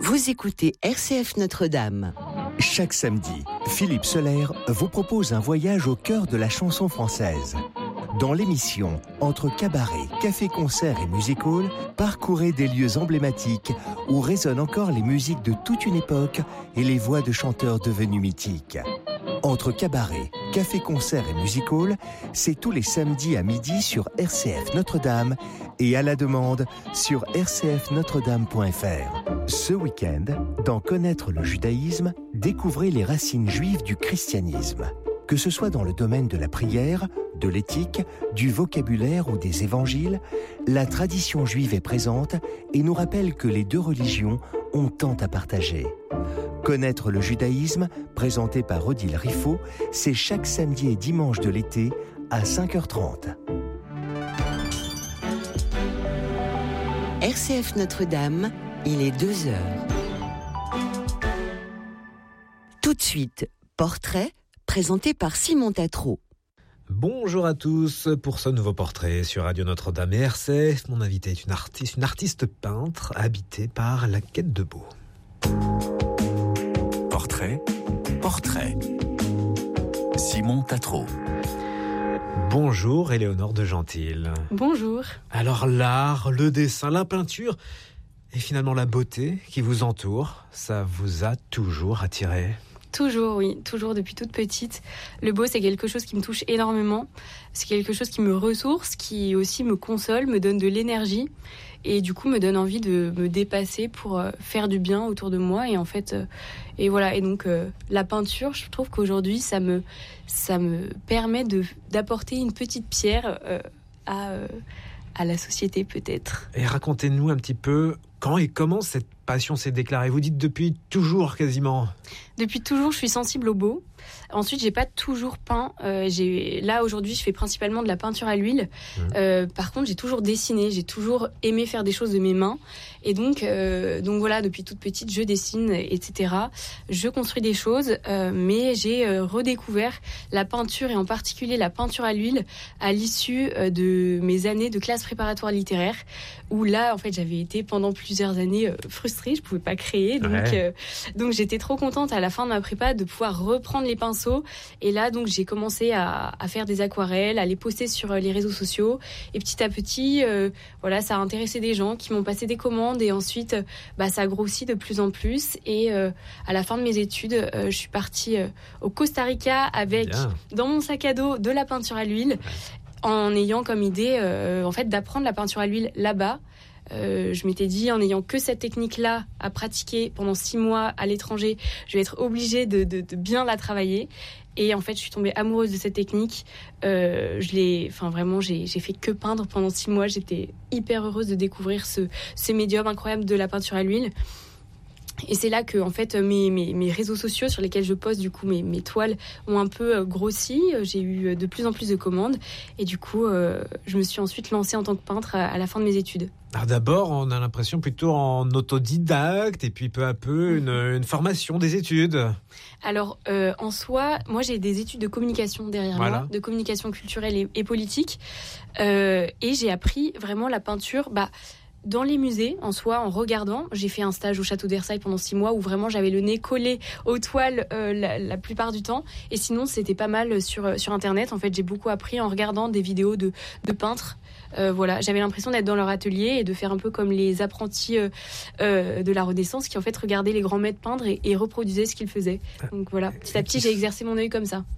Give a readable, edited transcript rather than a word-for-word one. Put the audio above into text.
Vous écoutez RCF Notre-Dame. Chaque samedi, Philippe Soler vous propose un voyage au cœur de la chanson française. Dans l'émission Entre cabaret, café-concert et music-hall, parcourez des lieux emblématiques où résonnent encore les musiques de toute une époque et les voix de chanteurs devenus mythiques. Entre cabaret, café-concert et music-hall, c'est tous les samedis à midi sur RCF Notre-Dame et à la demande sur rcfnotredame.fr. Ce week-end, dans Connaître le judaïsme, découvrez les racines juives du christianisme. Que ce soit dans le domaine de la prière, de l'éthique, du vocabulaire ou des évangiles, la tradition juive est présente et nous rappelle que les deux religions ont tant à partager. Connaître le judaïsme, présenté par Odile Riffaut, c'est chaque samedi et dimanche de l'été à 5h30. RCF Notre-Dame, il est 2h. Tout de suite, portrait présenté par Simon Tatro. Bonjour à tous pour ce nouveau portrait sur Radio Notre-Dame et RCF. Mon invité est une artiste peintre habitée par la quête de beau. Portrait. Simon Tatro. Bonjour Éléonore de Gentil. Bonjour. Alors l'art, le dessin, la peinture et finalement la beauté qui vous entoure, ça vous a toujours attiré ? Toujours, oui, toujours depuis toute petite. Le beau, c'est quelque chose qui me touche énormément. C'est quelque chose qui me ressource, qui aussi me console, me donne de l'énergie et du coup me donne envie de me dépasser pour faire du bien autour de moi. Et en fait, et voilà. Et donc la peinture, je trouve qu'aujourd'hui, ça me permet d'apporter une petite pierre à la société peut-être. Et racontez-nous un petit peu quand et comment cette passion s'est déclarée. Vous dites depuis toujours quasiment. Depuis toujours, je suis sensible au beau. Ensuite, j'ai pas toujours peint. Là, aujourd'hui, je fais principalement de la peinture à l'huile. Par contre, j'ai toujours dessiné. J'ai toujours aimé faire des choses de mes mains. Et donc voilà, depuis toute petite, je dessine, etc. Je construis des choses, mais j'ai redécouvert la peinture et en particulier la peinture à l'huile à l'issue de mes années de classe préparatoire littéraire, où là, en fait, j'avais été pendant plusieurs années frustrée. Je pouvais pas créer, donc j'étais trop contente à la fin de ma prépa de pouvoir reprendre les pinceaux. Et là, donc, j'ai commencé à faire des aquarelles, à les poster sur les réseaux sociaux. Et petit à petit, voilà, ça a intéressé des gens qui m'ont passé des commandes. Et ensuite, ça a grossi de plus en plus. Et à la fin de mes études, je suis partie au Costa Rica avec, dans mon sac à dos, de la peinture à l'huile, en ayant comme idée, en fait, d'apprendre la peinture à l'huile là-bas. Je m'étais dit, en n'ayant que cette technique-là à pratiquer pendant 6 mois à l'étranger, je vais être obligée de bien la travailler. Et en fait, je suis tombée amoureuse de cette technique. J'ai fait que peindre pendant 6 mois. J'étais hyper heureuse de découvrir ce médium incroyable de la peinture à l'huile. Et c'est là que en fait mes réseaux sociaux sur lesquels je poste du coup mes toiles ont un peu grossi. J'ai eu de plus en plus de commandes et du coup je me suis ensuite lancée en tant que peintre à la fin de mes études. Alors d'abord, on a l'impression plutôt en autodidacte et puis peu à peu une formation, des études. Alors en soi, moi j'ai des études de communication derrière moi, de communication culturelle et politique, et j'ai appris vraiment la peinture. Dans les musées, en soi, en regardant, j'ai fait un stage au château d'Versailles pendant 6 mois où vraiment j'avais le nez collé aux toiles la plupart du temps. Et sinon, c'était pas mal sur Internet. En fait, j'ai beaucoup appris en regardant des vidéos de peintres. Voilà, j'avais l'impression d'être dans leur atelier et de faire un peu comme les apprentis de la Renaissance qui en fait regardaient les grands maîtres peindre et reproduisaient ce qu'ils faisaient. Donc voilà, petit à petit, j'ai exercé mon œil comme ça.